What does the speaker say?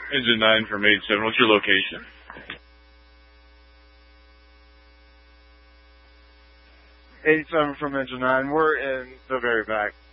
Engine 9 from 87. What's your location? '87 from Engine 9. We're in the very back.